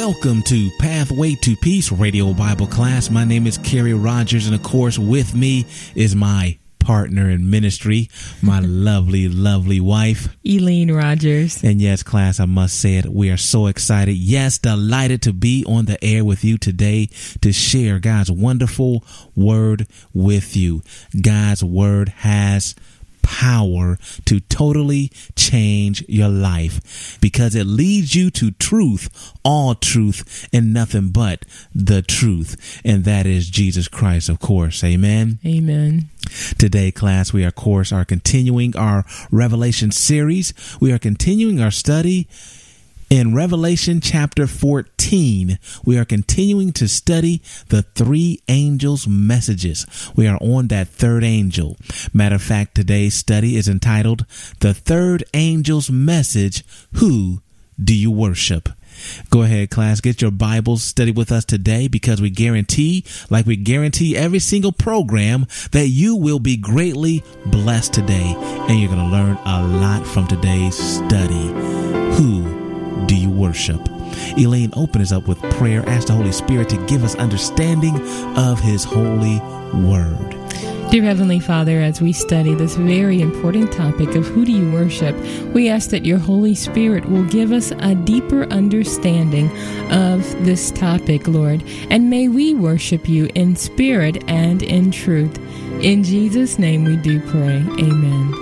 Welcome to Pathway to Peace Radio Bible Class. My name is Kerry Rogers, and of course, with me is my partner in ministry, my lovely, lovely wife, Elaine Rogers. And yes, class, I must say it, we are so excited. Yes, delighted to be on the air with you today to share God's wonderful word with you. God's word has power to totally change your life because it leads you to truth, all truth, and nothing but the truth. And that is Jesus Christ, of course. Amen. Amen. Today, class, we of course are continuing our Revelation series. We are continuing our study in Revelation chapter 14. We are continuing to study the three angels' messages. We are on that third angel. Matter of fact, today's study is entitled The Third Angel's Message, Who Do You Worship? Go ahead, class, get your Bibles, study with us today, because we guarantee, like we guarantee every single program, that you will be greatly blessed today, and you're going to learn a lot from today's study. Who do you worship? Elaine, open us up with prayer. Ask the Holy Spirit to give us understanding of His holy word. Dear Heavenly Father, as we study this very important topic of who do you worship, we ask that your Holy Spirit will give us a deeper understanding of this topic, Lord, and may we worship you in spirit and in truth. In Jesus' name we do pray. Amen.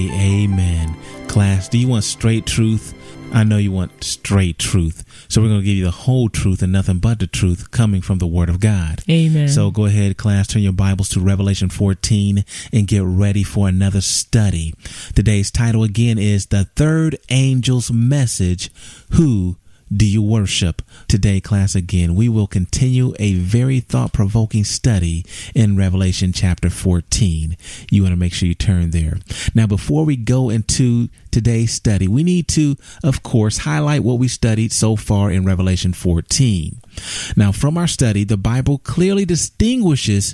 Amen. Class, do you want straight truth? I know you want straight truth. So we're going to give you the whole truth and nothing but the truth coming from the Word of God. Amen. So go ahead, class, turn your Bibles to Revelation 14 and get ready for another study. Today's title again is The Third Angel's Message, Who Do You Worship? Today, class, again, we will continue a very thought-provoking study in Revelation chapter 14. You want to make sure you turn there. Now, before we go into today's study, we need to, of course, highlight what we studied so far in Revelation 14. Now, from our study, the Bible clearly distinguishes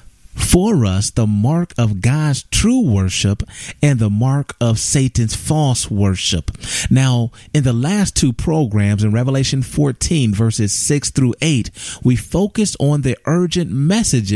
for us the mark of God's true worship and the mark of Satan's false worship. Now, in the last two programs in Revelation 14, verses 6 through 8, we focused on the urgent messages